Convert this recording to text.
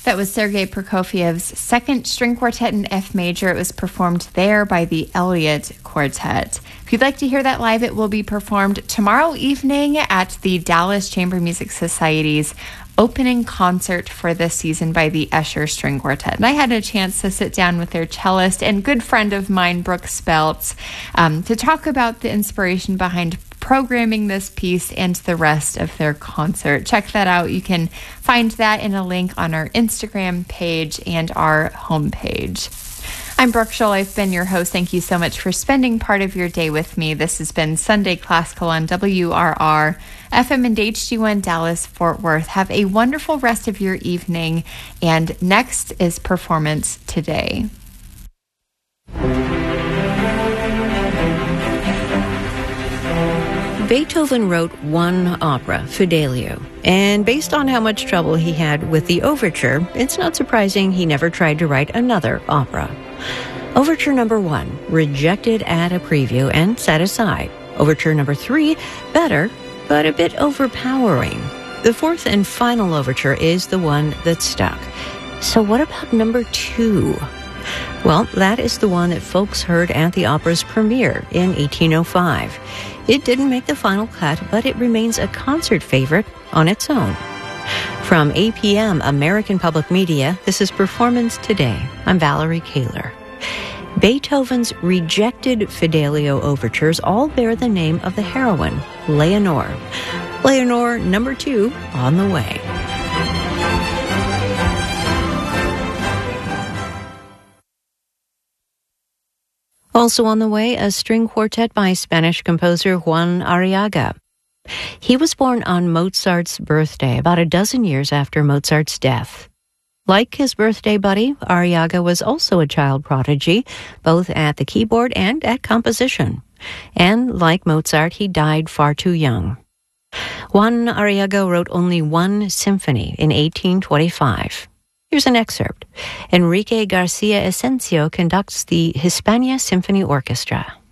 That was Sergei Prokofiev's second string quartet in F major. It was performed there by the Elliott Quartet. If you'd like to hear that live, it will be performed tomorrow evening at the Dallas Chamber Music Society's opening concert for this season by the Escher String Quartet. And I had a chance to sit down with their cellist and good friend of mine, Brooke Speltz, to talk about the inspiration behind programming this piece and the rest of their concert. Check that out. You can find that in a link on our Instagram page and our homepage. I'm Brooke Scholl. I've been your host. Thank you so much for spending part of your day with me. This has been Sunday Classical on WRR, FM and HD1 Dallas, Fort Worth. Have a wonderful rest of your evening. And next is Performance Today. Beethoven wrote one opera, Fidelio, and based on how much trouble he had with the overture, it's not surprising he never tried to write another opera. Overture number 1, rejected at a preview and set aside. Overture number 3, better, but a bit overpowering. The fourth and final overture is the one that stuck. So what about number 2? Well, that is the one that folks heard at the opera's premiere in 1805. It didn't make the final cut, but it remains a concert favorite on its own. From APM, American Public Media, this is Performance Today. I'm Valerie Kaler. Beethoven's rejected Fidelio overtures all bear the name of the heroine, Leonore. Leonore number 2 on the way. Also on the way, a string quartet by Spanish composer Juan Arriaga. He was born on Mozart's birthday, about a dozen years after Mozart's death. Like his birthday buddy, Arriaga was also a child prodigy, both at the keyboard and at composition. And like Mozart, he died far too young. Juan Arriaga wrote only one symphony in 1825. Here's an excerpt. Enrique Garcia Asensio conducts the Hispania Symphony Orchestra.